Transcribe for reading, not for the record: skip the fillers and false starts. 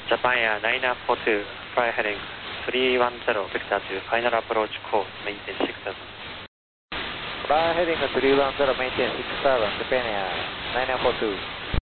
Japan Air 9942, fly heading 310 vector to final approach course, maintain 67. Fly heading 310, maintain 67, Japan Air 9942.